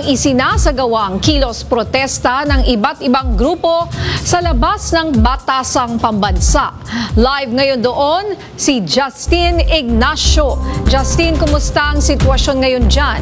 isinasagawang kilos protesta ng iba't ibang grupo sa labas ng batasang pambansa. Live ngayon doon si Justin Ignacio. Justin, kumusta ang sitwasyon ngayon dyan?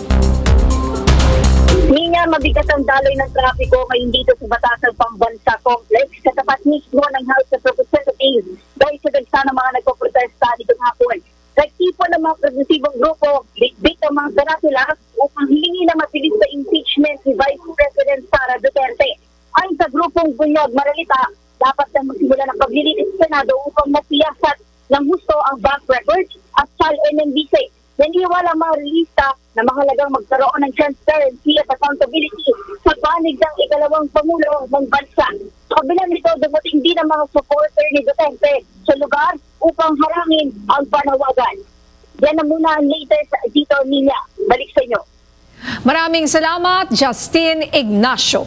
Nina, mabigat ang daloy ng trapiko ngayon dito sa Batasang Pambansa Complex sa tapat mismo ng House of Representatives dahil sa dagsa ng mga nagpoprotesta dito hapon. Nagtipo ng mga progresibong grupo, bitbit ang mga karatula upang hilingi na mabilis sa impeachment ni Vice President Sara Duterte. Ayon sa grupong Bunyog Maralita, dapat na magsimula ng paglilitis sa Senado upang masiyasat ng gusto ang bank records at SAL NMBC. Naniniwala ang mga realista na mahalagang magkaroon ng transparency at accountability sa panig ng ikalawang Pangulo ng bansa. Sa kabila nito, dumating din ang mga supporter ni Duterte sa lugar upang harangin ang panawagan. Yan na muna ang latest dito, Nina. Balik sa inyo. Maraming salamat, Justin Ignacio.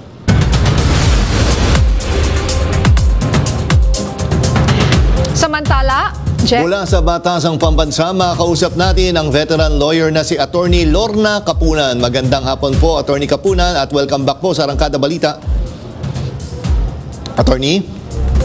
Samantala, mula sa Batasang Pambansa, makausap natin ang veteran lawyer na si Attorney Lorna Capunan. Magandang hapon po, Attorney Capunan, at welcome back po sa Arangkada Balita. Attorney?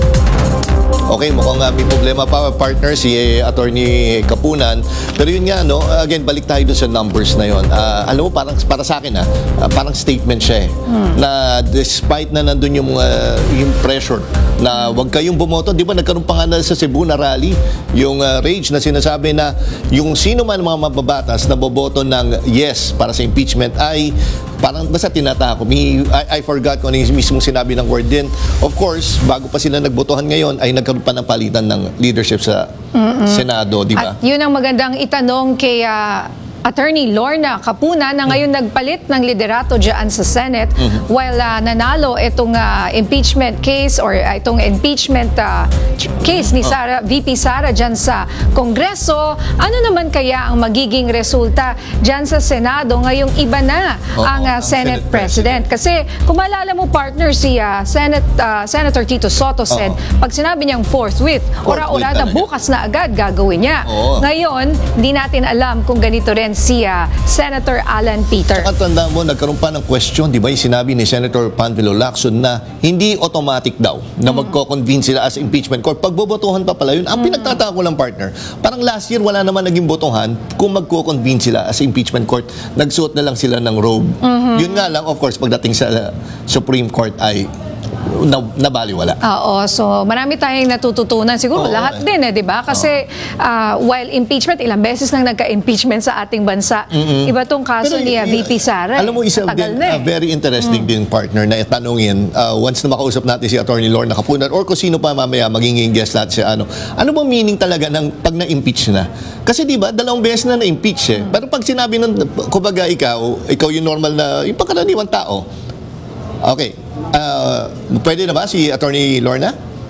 Okay, mukhang may problema pa, partner, si Attorney Capunan. Pero yun nga, no, again, balik tayo dun sa numbers na yun. Alam mo, parang, para sa akin, parang statement siya na despite na nandun yung pressure na huwag kayong bumoto, di ba nagkaroon pa nga sa Cebu na rally, yung rage na sinasabi na yung sino man mga mababatas na boboto ng yes para sa impeachment ay parang basta tinatako. I forgot kung ano yung mismong sinabi ng word din. Of course, bago pa sila nagbotohan ngayon, ay nagkaroon pa ng palitan ng leadership sa Senado, di ba? At yun ang magandang itanong kay Attorney Lorna Capunan na ngayon nagpalit ng liderato dyan sa Senate while nanalo itong impeachment case or itong impeachment case ni VP Sara dyan sa Kongreso. Ano naman kaya ang magiging resulta dyan sa Senado ngayong iba na ang Senate President? Kasi kung maalala mo, partner, si Senator Tito Soto said, pag sinabi niyang forthwith, ora-ora na bukas na agad gagawin niya. Ngayon, hindi natin alam kung ganito rin si Senator Alan Peter. At tandaan mo, nagkaroon pa ng question, di ba, yung sinabi ni Senator Panfilo Lacson na hindi automatic daw na magko-convene sila as impeachment court. Pag bobotohan pa pala yun, ang pinagtataka ko lang, partner, parang last year wala naman naging botohan kung magko-convene sila as impeachment court. Nagsuot na lang sila ng robe. Yun nga lang, of course, pagdating sa Supreme Court ay nabaliwala. Oo, so marami tayong natututunan. Siguro lahat din, di ba? Kasi while impeachment, ilang beses nang nagka-impeachment sa ating bansa, iba tong kaso ni VP Sara. Alam mo, isa din, very interesting din, partner, na itanungin, once na makausap natin si Attorney Lorna Capunan or kung sino pa mamaya magiging guest natin siya, ano bang meaning talaga ng pag na-impeach na? Kasi di ba, 2 beses na na-impeach Pero pag sinabi ng, kumbaga ikaw yung normal na, yung pangkaraniwang tao, okay, pwede na ba si Attorney Lorna?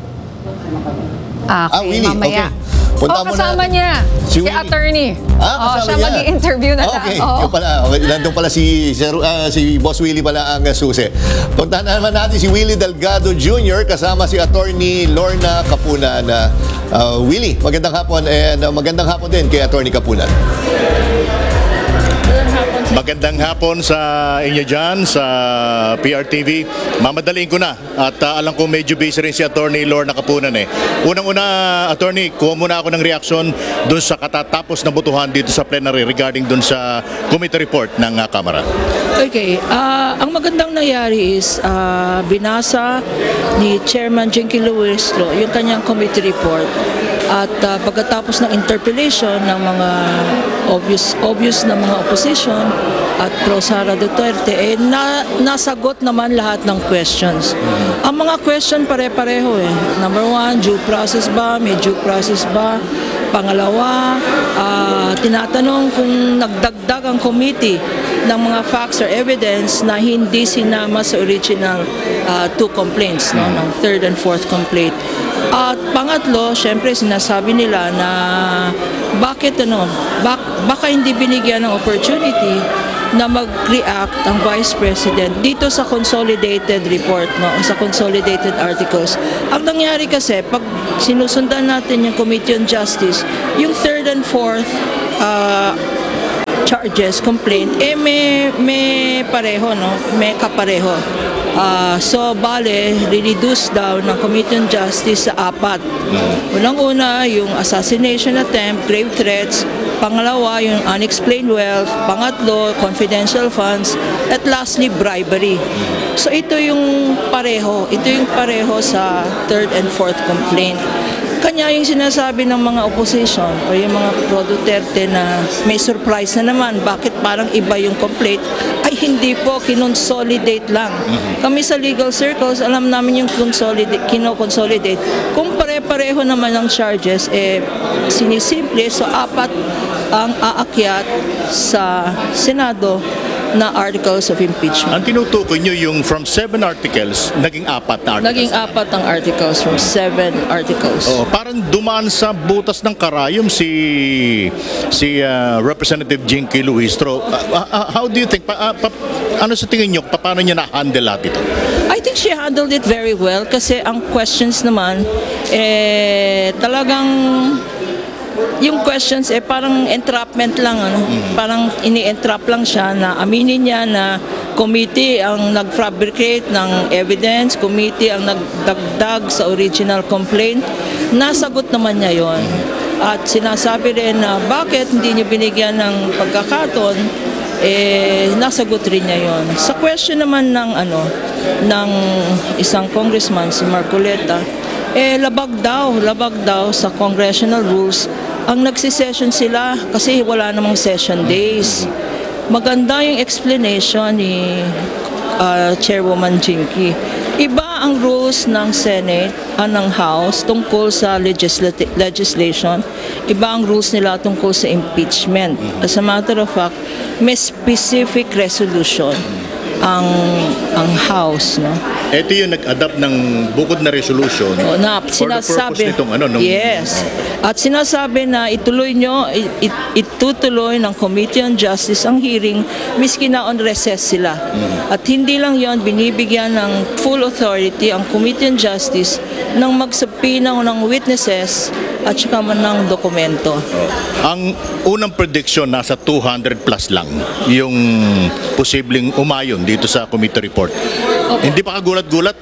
Okay, Willie, mamaya. Okay. Punta kasama niya, si Attorney. Kasama siya mag-i-interview na lang. Okay, yun pala. Okay, nandun pala si Boss Willie pala ang susi. Puntahan naman natin si Willie Delgado Jr. kasama si Attorney Lorna Capunan. Willie, magandang hapon and magandang hapon din kay Attorney Capunan. Magandang hapon sa inyo dyan, sa PRTV. Mamadaliin ko na at alam ko medyo busy rin si Attorney Lorna Capunan Unang-una, Attorney, kuha muna ako ng reaksyon dun sa katatapos na botohan dito sa plenary regarding dun sa committee report ng Kamara. Okay, ang magandang nangyari is binasa ni Chairman Jinky Luistro yung kanyang committee report at pagkatapos ng interpellation ng mga obvious na mga opposition at pro Sara Duterte, nasagot naman lahat ng questions. Ang mga question pare-pareho Number 1, due process ba? May due process ba? Pangalawa, tinatanong kung nagdagdag ang committee ng mga facts or evidence na hindi sinama sa original 2 complaints, ng 3rd and 4th complaint. At pangatlo, syempre sinasabi nila na baka hindi binigyan ng opportunity na mag-react ang Vice President dito sa consolidated report, sa consolidated articles. Ang nangyari kasi, pag sinusundan natin yung Committee on Justice, yung 3rd and 4th charges, complaint, may pareho, no? May kapareho. So, bale, reduce daw ng Committee on Justice sa 4. Unang-una, yung assassination attempt, grave threats. Pangalawa, yung unexplained wealth. Pangatlo, confidential funds. At lastly, bribery. So, ito yung pareho. Ito yung pareho sa third and fourth complaint. Kanya yung sinasabi ng mga opposition o yung mga pro-Duterte na may surprise na naman, bakit parang iba yung complaint, ay hindi po, kinonsolidate lang. Kami sa legal circles, alam namin yung kino-consolidate. Kung pare-pareho naman ng charges, sinisimple, so 4 ang aakyat sa Senado na articles of impeachment. Ang tinutukoy nyo yung from 7 articles, naging 4 na articles. Naging 4 ang articles from 7 articles. Oh, parang dumaan sa butas ng karayom si Representative Jinky Luistro. How do you think, ano sa tingin nyo, paano niya na-handle lahat ito? I think she handled it very well kasi ang questions naman, talagang yung questions parang entrapment lang, ano? Parang ini-entrap lang siya na aminin niya na committee ang nag-fabricate ng evidence, committee ang nagdagdag sa original complaint. Nasagot naman niya yon. At sinasabi rin na bakit hindi niya binigyan ng pagkakataon, nasagot rin niya yon. Sa question naman ng isang congressman, si Marcoleta, labag daw sa congressional rules. Ang nagsisession sila kasi wala namang session days. Maganda yung explanation ni Chairwoman Jinky. Iba ang rules ng Senate ng House tungkol sa legislation. Iba ang rules nila tungkol sa impeachment. As a matter of fact, may specific resolution ang House, no? Ito yung nag-adapt ng bukod na resolution Na for the purpose nitong yes. At sinasabi na itutuloy ng Committee on Justice ang hearing miski na on recess sila. At hindi lang yon, binibigyan ng full authority ang Committee on Justice ng magsubpoena ng witnesses at saka man ng dokumento. Ang unang prediction nasa 200 plus lang yung posibleng umayon dito sa committee report. Hindi pa kagulat-gulat,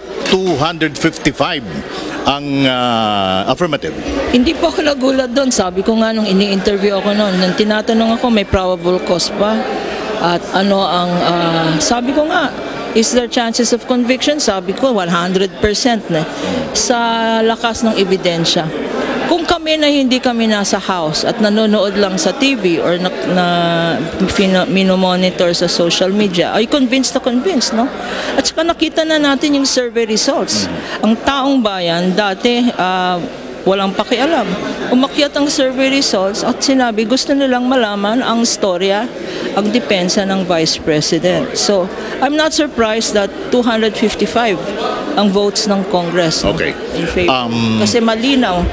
255 ang affirmative. Hindi po ako nagulat doon. Sabi ko nga nung ini-interview ako noon, nung tinatanong ako may probable cause pa. At ano ang, sabi ko nga, is there chances of conviction? Sabi ko, 100% na. Sa lakas ng ebidensya. Kung kami na hindi kami nasa house at nanonood lang sa TV or minomonitor sa social media, ay convinced, no? At saka nakita na natin yung survey results. Ang taong bayan, dati, walang pakialam. Umakyat ang survey results at sinabi gusto nilang malaman ang storya, ang depensa ng Vice President. So, I'm not surprised that 255 ang votes ng Congress, no? Okay. In favor. Kasi malinaw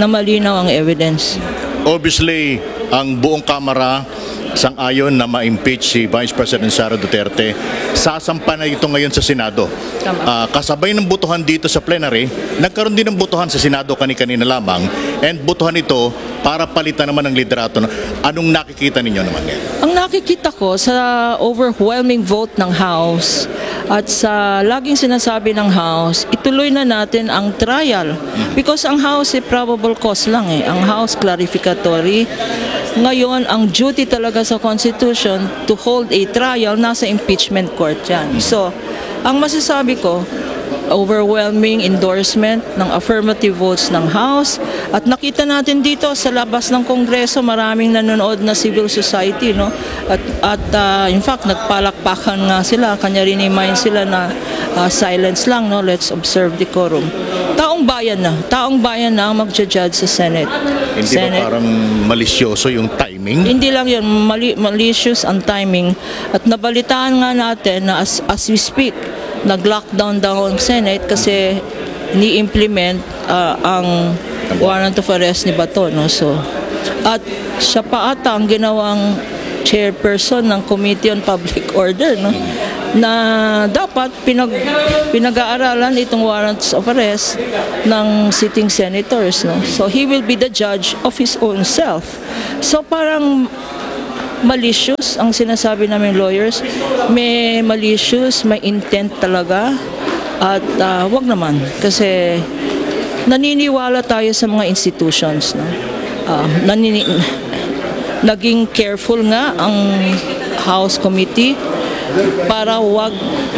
ang evidence. Obviously, ang buong Kamara sang-ayon na ma-impeach si Vice President Sara Duterte. Sasampa na ito ngayon sa Senado. Kasabay ng butuhan dito sa plenary, nagkaroon din ng butuhan sa Senado kanina lamang, and butuhan ito para palitan naman ng liderato. Anong nakikita ninyo naman ngayon? Ang nakikita ko sa overwhelming vote ng House at sa laging sinasabi ng House, ituloy na natin ang trial. Because ang House probable cause lang eh. Ang House clarificatory. Ngayon, ang duty talaga sa Constitution to hold a trial, nasa impeachment court yan. So, ang masasabi ko, overwhelming endorsement ng affirmative votes ng House at nakita natin dito sa labas ng Kongreso maraming nanonood na civil society, no? At in fact nagpalakpakan nga sila, kanya remind sila na silence lang, no? Let's observe decorum. Taong bayan na ang magja-judge sa Senate. Hindi ba parang malisyoso yung timing? Hindi lang yun, malicious ang timing. At nabalitaan nga natin na as we speak, nag-lockdown daw ang Senate kasi ni-implement ang warrant of arrest ni Bato, no? So, at siya pa ata ang ginawang chairperson ng Committee on Public Order, no? Na dapat pinag-aaralan itong warrants of arrest ng sitting senators, no? So he will be the judge of his own self. So parang malicious ang sinasabi namin lawyers. May malicious, may intent talaga. At wag naman kasi naniniwala tayo sa mga institutions. No? Naging careful nga ang House Committee para wag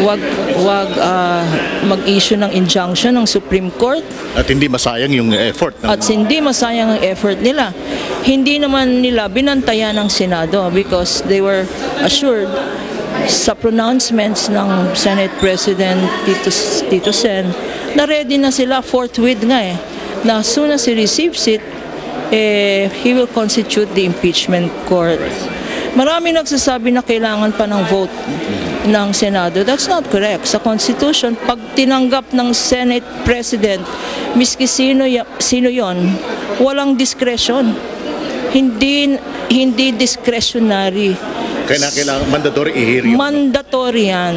mag-issue ng injunction ng Supreme Court. At hindi masayang yung effort. At hindi masayang ang effort nila. Hindi naman nila binantayan ng Senado because they were assured sa pronouncements ng Senate President Tito Sen na ready na sila forthwith nga na as soon as he receives it, he will constitute the impeachment court. Marami nagsasabi na kailangan pa ng vote ng Senado. That's not correct. Sa Constitution, pag tinanggap ng Senate President, miski sino yon, walang discretion. Hindi discretionary. Kailangan mandatory i-hearing. Mandatory yan.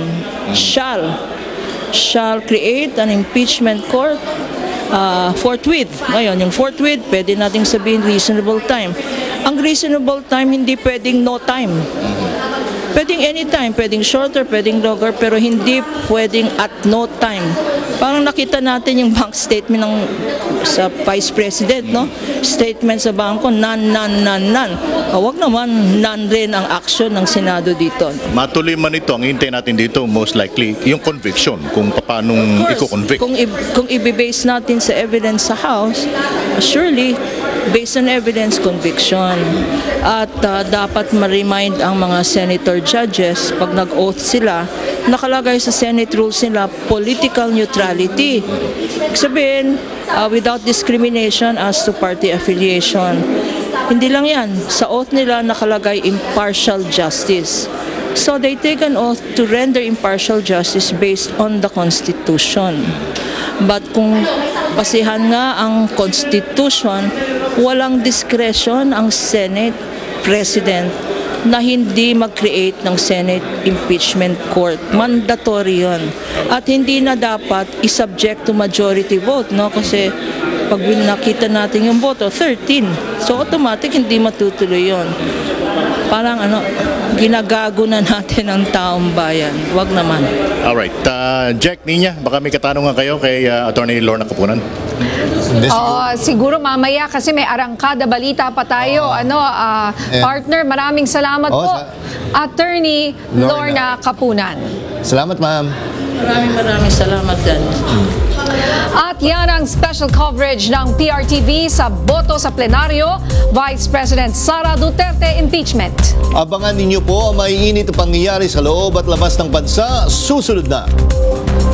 Shall create an impeachment court forthwith. Ngayon, yung forthwith, pwede nating sabihin reasonable time. Ang reasonable time, hindi pwedeng no time. Pwedeng anytime, pwedeng shorter, pwedeng longer, pero hindi pwedeng at no time. Parang nakita natin yung bank statement sa Vice President, no? Statement sa bangko, none. Wag naman, none rin ang action ng Senado dito. Matuloy man ito, ang hintay natin dito, most likely, yung conviction, kung paano i-convict. Kung i-base natin sa evidence sa House, surely, based on evidence, conviction. At dapat ma-remind ang mga senator judges, pag nag-oath sila, nakalagay sa Senate rules nila, political neutrality. Sabihin, without discrimination as to party affiliation. Hindi lang yan. Sa oath nila nakalagay impartial justice. So they take an oath to render impartial justice based on the Constitution. But kung basihan nga ang Constitution, walang discretion ang Senate President na hindi mag-create ng Senate Impeachment Court. Mandatory yun. At hindi na dapat i-subject to majority vote, no? Kasi pag nakita natin yung boto, 13. So automatic hindi matutuloy yun. Parang ginagago na natin ang taong bayan. Wag naman. Alright. Jack, Nina, baka may katanungan kayo kay Attorney Lorna Kapunan? Siguro mamaya kasi may arangkada balita pa tayo. Partner, maraming salamat po. Attorney Lorna Kapunan. Salamat, ma'am. Maraming salamat din. At yan ang special coverage ng PRTV sa boto sa plenaryo, Vice President Sara Duterte impeachment. Abangan ninyo po ang maiinit na pangyayari sa loob at labas ng bansa. Susunod na.